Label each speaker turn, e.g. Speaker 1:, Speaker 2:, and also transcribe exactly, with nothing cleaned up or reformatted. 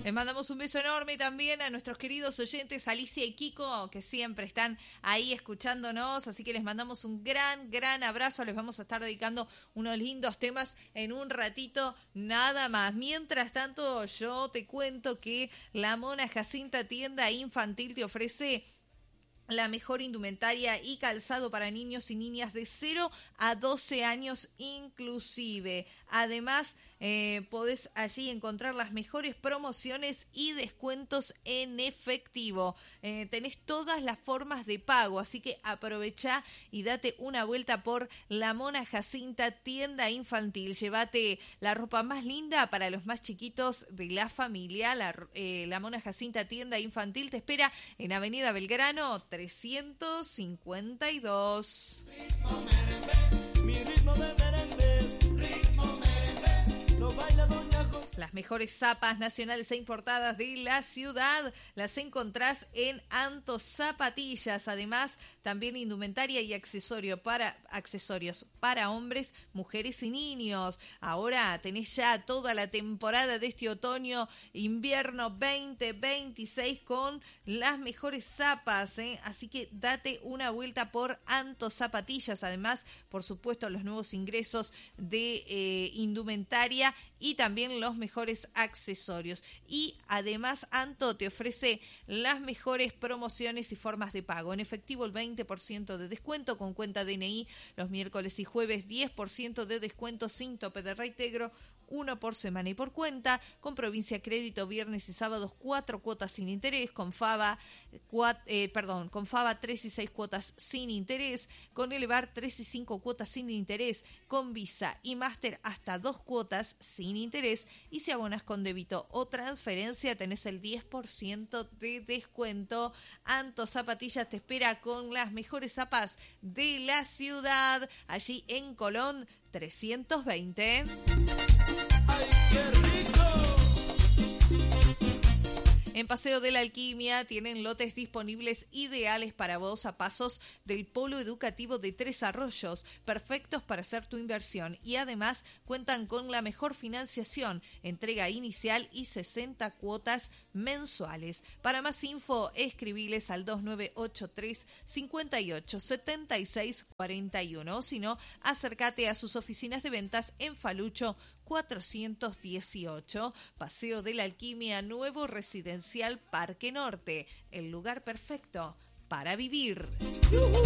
Speaker 1: Les mandamos un beso enorme también a nuestros queridos oyentes Alicia y Kiko, que siempre están ahí escuchándonos, así que les mandamos un gran, gran abrazo. Les vamos a estar dedicando unos lindos temas en un ratito nada más. Mientras tanto, yo te cuento que la Mona Jacinta Tienda Infantil te ofrece la mejor indumentaria y calzado para niños y niñas de cero a doce años inclusive. Además, eh, podés allí encontrar las mejores promociones y descuentos en efectivo. Eh, tenés todas las formas de pago, así que aprovechá y date una vuelta por la Mona Jacinta Tienda Infantil. Llévate la ropa más linda para los más chiquitos de la familia. La, eh, la Mona Jacinta Tienda Infantil te espera en Avenida Belgrano trescientos cincuenta y dos.
Speaker 2: Ritmo merengue, mi ritmo de merengue, ritmo merengue, lo baila doña José.
Speaker 1: Las mejores zapas nacionales e importadas de la ciudad las encontrás en Anto Zapatillas. Además, también indumentaria y accesorio para, accesorios para hombres, mujeres y niños. Ahora tenés ya toda la temporada de este otoño, invierno veinte veintiséis con las mejores zapas, ¿eh? Así que date una vuelta por Anto Zapatillas. Además, por supuesto, los nuevos ingresos de eh, indumentaria y también los mejores accesorios. Y además Anto te ofrece las mejores promociones y formas de pago. En efectivo el veinte por ciento de descuento con cuenta D N I los miércoles y jueves, diez por ciento de descuento sin tope de reintegro, uno por semana y por cuenta, con Provincia Crédito viernes y sábados cuatro cuotas sin interés, con Fava, cuat, eh, perdón, con Fava tres y seis cuotas sin interés, con Elevar tres y cinco cuotas sin interés, con Visa y Master hasta dos cuotas sin interés, y si abonas con débito o transferencia tenés el diez por ciento de descuento. Anto Zapatillas te espera con las mejores zapas de la ciudad, allí en Colón trescientos veinte.
Speaker 2: ¡Ay, qué rico!
Speaker 1: En Paseo de la Alquimia tienen lotes disponibles ideales para vos a pasos del Polo Educativo de Tres Arroyos, perfectos para hacer tu inversión, y además cuentan con la mejor financiación, entrega inicial y sesenta cuotas mensuales. Para más info, escribiles al dos nueve ocho tres, cinco ocho, siete seis cuatro uno, o si no, acércate a sus oficinas de ventas en Falucho cuatrocientos dieciocho, Paseo de la Alquimia, nuevo residencial Parque Norte, el lugar perfecto para vivir.